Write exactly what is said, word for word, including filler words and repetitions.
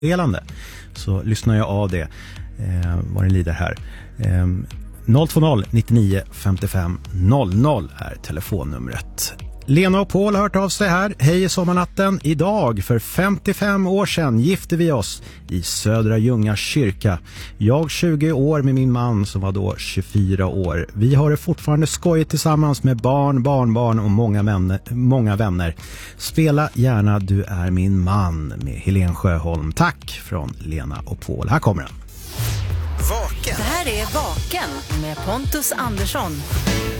elande. Så lyssnar jag av det eh, vad den lider här. Eh, noll två noll nittionio femtiofem noll noll är telefonnumret. Lena och Paul har hört av sig här. Hej i sommarnatten. Idag för femtiofem år sedan gifte vi oss i Södra Ljunga kyrka. Jag tjugo år med min man som var då tjugofyra år. Vi har det fortfarande skojigt tillsammans med barn, barnbarn och många vänner. Många vänner. Spela gärna Du är min man med Helene Sjöholm. Tack från Lena och Paul. Här kommer den. Vaken. Det här är Vaken med Pontus Andersson.